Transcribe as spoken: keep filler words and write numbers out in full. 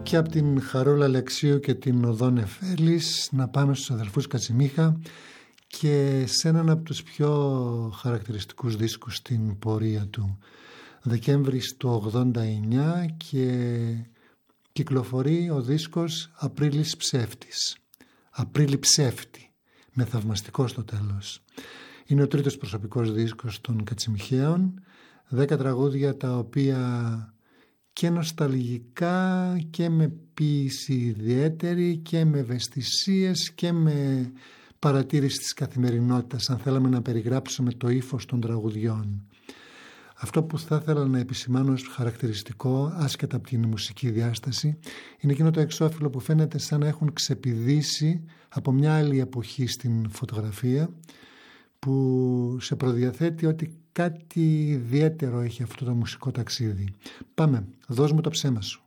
Και από την Χαρούλα Αλεξίου και την Οδό Νεφέλης να πάμε στους αδελφούς Κατσιμίχα και σε έναν από τους πιο χαρακτηριστικούς δίσκους στην πορεία του. Δεκέμβρης του ογδόντα εννιά και κυκλοφορεί ο δίσκος Απρίλης Ψεύτης. Απρίλη Ψεύτη, με θαυμαστικό στο τέλος. Είναι ο τρίτος προσωπικός δίσκος των Κατσιμιχαίων, δέκα τραγούδια τα οποία και νοσταλγικά και με ποίηση ιδιαίτερη και με ευαισθησίες και με παρατήρηση της καθημερινότητας, αν θέλαμε να περιγράψουμε το ύφος των τραγουδιών. Αυτό που θα ήθελα να επισημάνω ως χαρακτηριστικό, άσχετα από την μουσική διάσταση, είναι εκείνο το εξώφυλλο που φαίνεται σαν να έχουν ξεπηδήσει από μια άλλη εποχή στην φωτογραφία, που σε προδιαθέτει ότι κάτι ιδιαίτερο έχει αυτό το μουσικό ταξίδι. Πάμε, δώσ' μου το ψέμα σου.